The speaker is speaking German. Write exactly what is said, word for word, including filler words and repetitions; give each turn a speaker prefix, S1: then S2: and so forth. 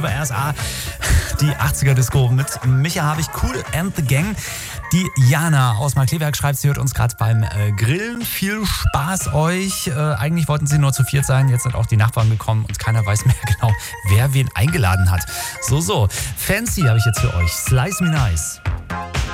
S1: hier bei R S A. Die achtziger-Disco mit Micha Habich, Cool and the Gang. Die Jana aus Markleberg schreibt, sie hört uns gerade beim äh, Grillen. Viel Spaß euch. Äh, eigentlich wollten sie nur zu viert sein. Jetzt sind auch die Nachbarn gekommen und keiner weiß mehr genau, wer wen eingeladen hat. So, so. Fancy habe ich jetzt für euch. Slice Me Nice.